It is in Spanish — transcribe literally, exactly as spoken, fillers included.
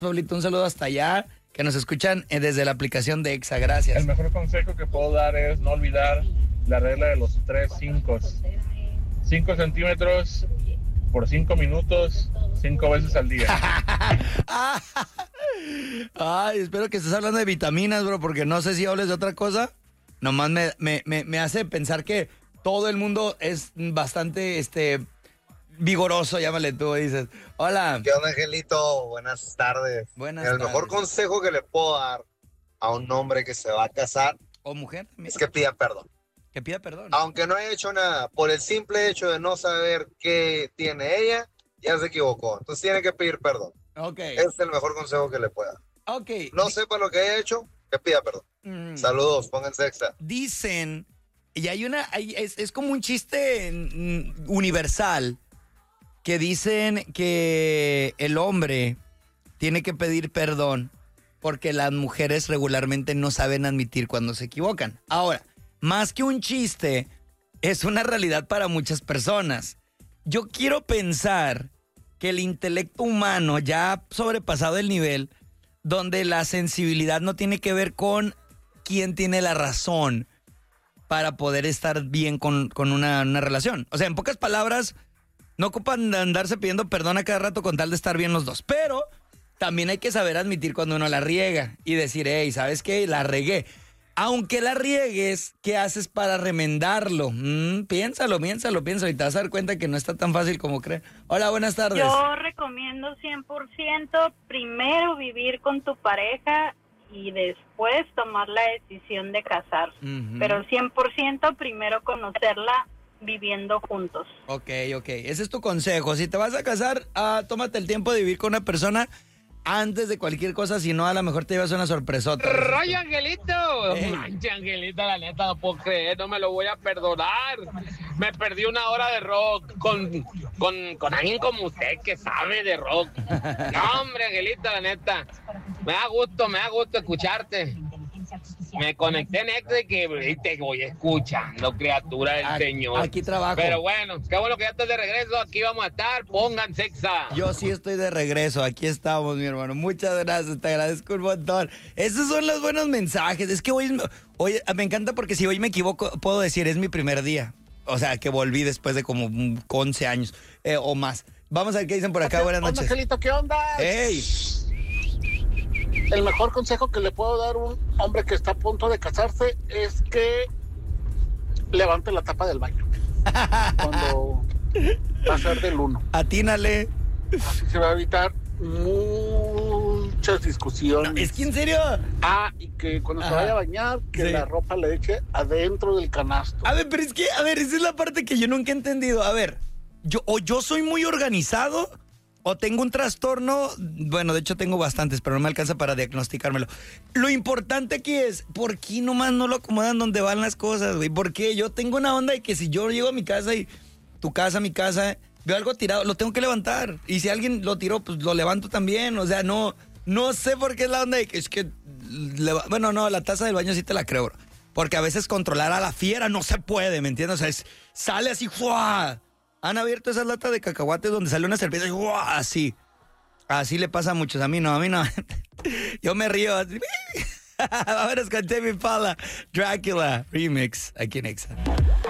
Pablito, un saludo hasta allá, que nos escuchan eh, desde la aplicación de Exa, gracias. El mejor consejo que puedo dar es no olvidar la regla de los tres cinco. Cinco centímetros por cinco minutos, cinco veces al día. Ay, espero que estés hablando de vitaminas, bro, porque no sé si hables de otra cosa. Nomás me, me, me, me hace pensar que todo el mundo es bastante, este, vigoroso, llámale tú, dices. Hola. ¿Qué onda, Angelito? Buenas tardes. Buenas El tardes. mejor consejo que le puedo dar a un hombre que se va a casar o mujer también, es que pida perdón. Que pida perdón. Aunque no haya hecho nada, por el simple hecho de no saber qué tiene ella, ya se equivocó. Entonces tiene que pedir perdón. Ok. Ese es el mejor consejo que le pueda dar. Ok. No sepa lo que haya hecho, que pida perdón. Mm. Saludos, pónganse Exa. Dicen, y hay una, hay, es, es como un chiste mm, universal, que dicen que el hombre tiene que pedir perdón porque las mujeres regularmente no saben admitir cuando se equivocan. Ahora, más que un chiste, es una realidad para muchas personas. Yo quiero pensar que el intelecto humano ya ha sobrepasado el nivel donde la sensibilidad no tiene que ver con quién tiene la razón para poder estar bien con, con una, una relación. O sea, en pocas palabras, no ocupan andarse pidiendo perdón a cada rato con tal de estar bien los dos. Pero también hay que saber admitir cuando uno la riega y decir, hey, ¿sabes qué? La regué. Aunque la riegues, ¿qué haces para remendarlo? Mm, piénsalo, piénsalo, piénsalo y te vas a dar cuenta que no está tan fácil como crees. Hola, buenas tardes. Yo recomiendo cien por ciento primero vivir con tu pareja y después tomar la decisión de casarse. Uh-huh. Pero cien por ciento primero conocerla viviendo juntos. Ok, ok. Ese es tu consejo. Si te vas a casar, ah, tómate el tiempo de vivir con una persona antes de cualquier cosa, si no, a lo mejor te llevas una sorpresota. ¡Rollo, Angelito! Hey. Manche, Angelito, la neta, no puedo creer, no me lo voy a perdonar. Me perdí una hora de rock con, con, con alguien como usted que sabe de rock. No, hombre, Angelito, la neta, me da gusto, me da gusto escucharte. Me conecté en Exa y que te voy escuchando, criatura del aquí, Señor. Aquí trabajo. Pero bueno, qué bueno que ya estás de regreso. Aquí vamos a estar. Pónganse Exa. Yo sí estoy de regreso. Aquí estamos, mi hermano. Muchas gracias. Te agradezco un montón. Esos son los buenos mensajes. Es que hoy, hoy me encanta porque si hoy me equivoco, puedo decir, es mi primer día. O sea, que volví después de como once años eh, o más. Vamos a ver qué dicen por acá. ¿Qué Buenas onda, noches. Angelito? ¿Qué onda? ¡Hey! El mejor consejo que le puedo dar a un hombre que está a punto de casarse es que levante la tapa del baño cuando va a ser del uno. Atínale. Así se va a evitar muchas discusiones. No, es que en serio. Ah, y que cuando Ajá. se vaya a bañar, que sí. La ropa le eche adentro del canasto. A ver, pero es que, a ver, esa es la parte que yo nunca he entendido. A ver, yo o yo soy muy organizado o tengo un trastorno, bueno, de hecho tengo bastantes, pero no me alcanza para diagnosticármelo. Lo importante aquí es, ¿por qué nomás no lo acomodan donde van las cosas, güey? Porque yo tengo una onda de que si yo llego a mi casa y tu casa, mi casa, veo algo tirado, lo tengo que levantar. Y si alguien lo tiró, pues lo levanto también. O sea, no, no sé por qué es la onda de que es que, leva- bueno, no, la taza del baño sí te la creo, bro. Porque a veces controlar a la fiera no se puede, ¿me entiendes? O sea, es- sale así, ¡fua! Han abierto esas latas de cacahuates donde sale una cerveza y ¡fua! Así. Así le pasa a muchos. A mí no, a mí no. Yo me río. Así. Vámonos con Tame Impala, Drácula Remix, aquí en Exa.